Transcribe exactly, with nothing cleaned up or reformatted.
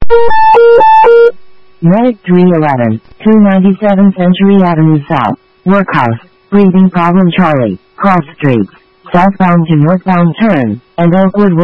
Medic three eleven, two ninety-seven Century Avenue South, Workhouse, Breathing Problem Charlie, Cross Streets, southbound to northbound turn, and Oakwood